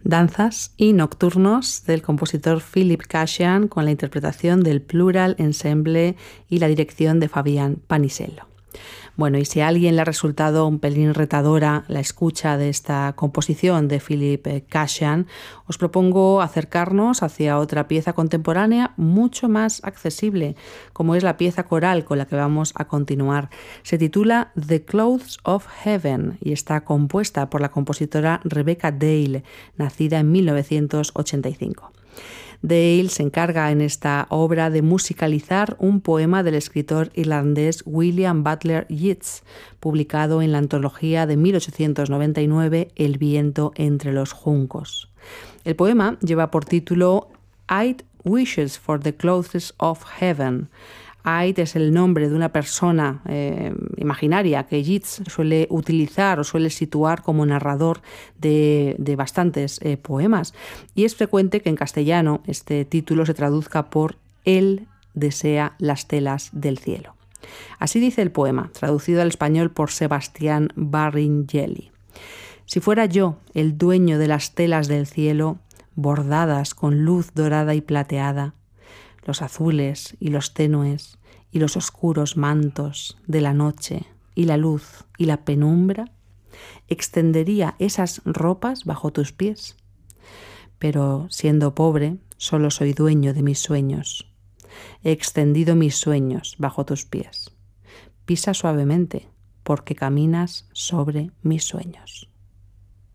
Danzas y nocturnos del compositor Philip Kashyan con la interpretación del Plural Ensemble y la dirección de Fabián Panisello. Bueno, y si a alguien le ha resultado un pelín retadora la escucha de esta composición de Philip Kashyan, os propongo acercarnos hacia otra pieza contemporánea mucho más accesible, como es la pieza coral con la que vamos a continuar. Se titula The Clothes of Heaven y está compuesta por la compositora Rebecca Dale, nacida en 1985. Dale se encarga en esta obra de musicalizar un poema del escritor irlandés William Butler Yeats, publicado en la antología de 1899 El viento entre los juncos. El poema lleva por título Eight Wishes for the Clothes of Heaven. Ait es el nombre de una persona imaginaria que Yeats suele utilizar o suele situar como narrador de bastantes poemas. Y es frecuente que en castellano este título se traduzca por Él desea las telas del cielo. Así dice el poema, traducido al español por Sebastián Baringeli. Si fuera yo el dueño de las telas del cielo, bordadas con luz dorada y plateada, los azules y los tenues y los oscuros mantos de la noche y la luz y la penumbra, extendería esas ropas bajo tus pies. Pero siendo pobre, solo soy dueño de mis sueños. He extendido mis sueños bajo tus pies. Pisa suavemente, porque caminas sobre mis sueños.